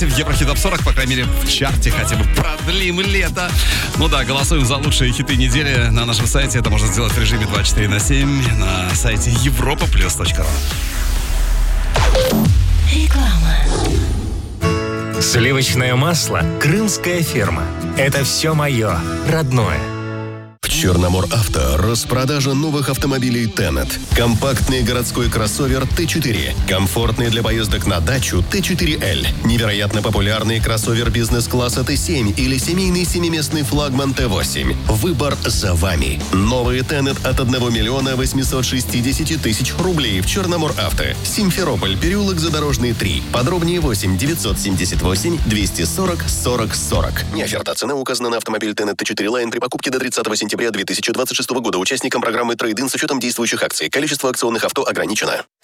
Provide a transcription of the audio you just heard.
В Еврохит Топ 40, по крайней мере, в чарте хотя бы продлим лето. Ну да, голосуем за лучшие хиты недели на нашем сайте. Это можно сделать в режиме 24/7 на сайте europaplus.ru. Реклама. Сливочное масло «Крымская ферма». Это все мое, родное. В Черномор Авто распродажа новых автомобилей Tenet. Компактный городской кроссовер Т4. Комфортный для поездок на дачу Т4Л. Невероятно популярный кроссовер бизнес-класса Т7 или семейный семиместный флагман Т8. Выбор за вами. Новый Tenet от 1 миллиона 860 тысяч рублей в Черномор Авто. Симферополь, переулок Задорожный, 3. Подробнее 8 978 240 40 40. Не оферта. Цена указана на автомобиль Tenet Т4 Line при покупке до 30 сентября 2026 года участникам программы «Трейд-ин» с учетом действующих акций. Количество акционных авто ограничено.